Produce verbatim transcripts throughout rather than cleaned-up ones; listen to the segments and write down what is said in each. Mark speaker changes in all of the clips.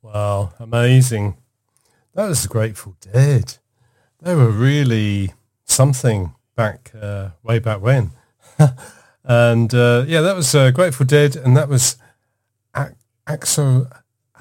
Speaker 1: Wow, amazing. That was the Grateful Dead. They were really something back, uh, way back when. and uh, yeah, that was uh, Grateful Dead, and that was a- Axo,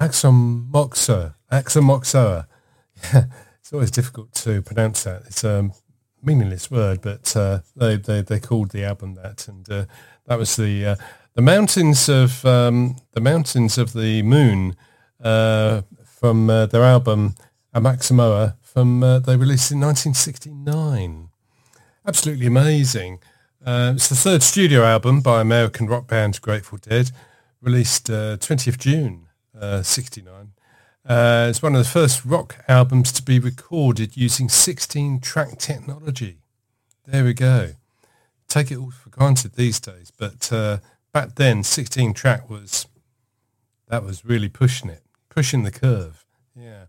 Speaker 1: Axomoxo, Axomoxoa. Yeah, it's always difficult to pronounce that. It's a meaningless word, but uh, they, they they called the album that, and uh, that was the uh, the mountains of um, the mountains of the moon uh, from uh, their album Amaximoa. From uh, they released in nineteen sixty-nine. Absolutely amazing. Uh, it's the third studio album by American rock band Grateful Dead, released uh, twentieth of June, uh, sixty-nine. Uh, it's one of the first rock albums to be recorded using sixteen-track technology. There we go. Take it all for granted these days, but uh, back then, sixteen-track was, that was really pushing it, pushing the curve. Yeah.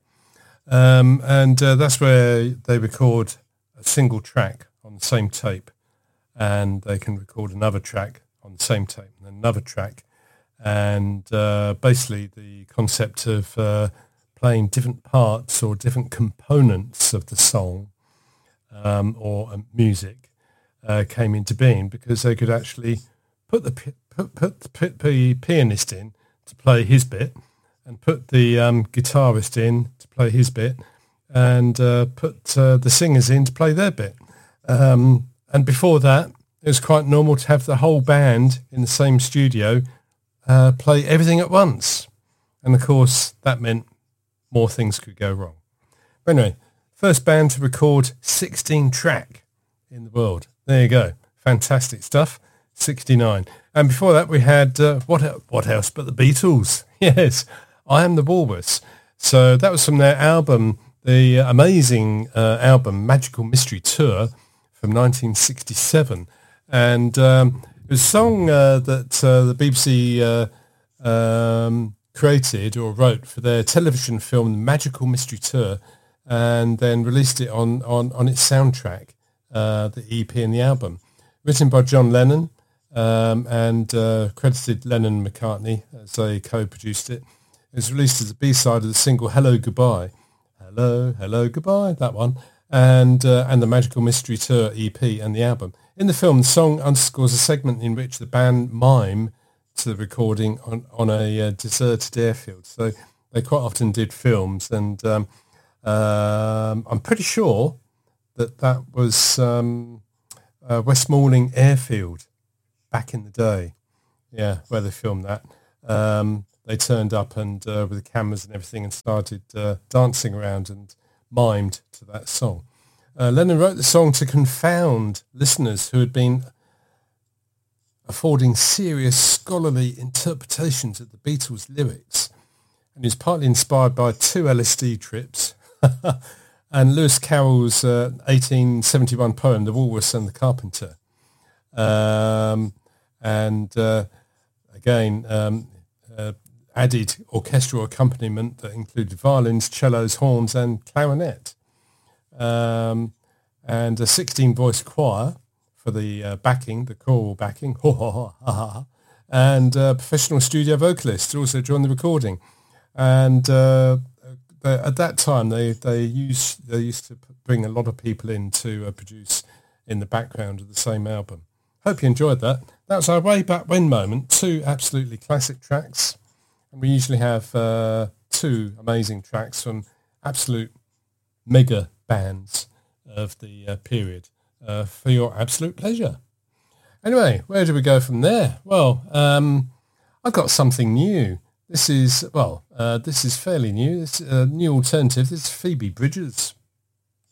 Speaker 1: Um, and uh, that's where they record a single track on the same tape, and they can record another track on the same tape and another track. And uh, basically the concept of uh, playing different parts or different components of the song um, or um, music uh, came into being, because they could actually put the put, put the, put the pianist in to play his bit, and put the um, guitarist in to play his bit, and uh, put uh, the singers in to play their bit. Um, and before that, it was quite normal to have the whole band in the same studio uh, play everything at once. And of course, that meant more things could go wrong. But anyway, first band to record sixteen-track in the world. There you go. Fantastic stuff. sixty-nine. And before that, we had, uh, what what else but the Beatles? Yes, I Am the Walrus. So that was from their album, the amazing uh, album Magical Mystery Tour from nineteen sixty-seven. And um, it was a song uh, that uh, the B B C uh, um, created or wrote for their television film Magical Mystery Tour, and then released it on, on, on its soundtrack, uh, the E P and the album. Written by John Lennon, um, and uh, credited Lennon and McCartney as they co-produced it. It was released as a B-side of the single Hello Goodbye. Hello, Hello Goodbye, that one. And uh, and the Magical Mystery Tour E P and the album. In the film, the song underscores a segment in which the band mime to the recording on, on a uh, deserted airfield. So they quite often did films, and um, um, I'm pretty sure that that was um, uh, West Malling Airfield back in the day. Yeah, where they filmed that. Um, they turned up and uh, with the cameras and everything, and started uh, dancing around and mimed to that song. Uh, Lennon wrote the song to confound listeners who had been affording serious scholarly interpretations of the Beatles' lyrics, and is partly inspired by two L S D trips and Lewis Carroll's uh, eighteen seventy-one poem, The Walrus and the Carpenter. Um, and uh, again, um, uh, added orchestral accompaniment that included violins, cellos, horns, and clarinet. Um, and a sixteen-voice choir for the uh, backing, the choral backing, and uh, professional studio vocalists also joined the recording. And uh, they, at that time, they they used they used to bring a lot of people in to uh, produce in the background of the same album. Hope you enjoyed that. That was our way back when moment. Two absolutely classic tracks, and we usually have uh, two amazing tracks from absolute mega bands of the uh, period uh, for your absolute pleasure. Anyway, where do we go from there? Well, um, I've got something new. This is, well, uh, this is fairly new. It's a new alternative. This is Phoebe Bridgers.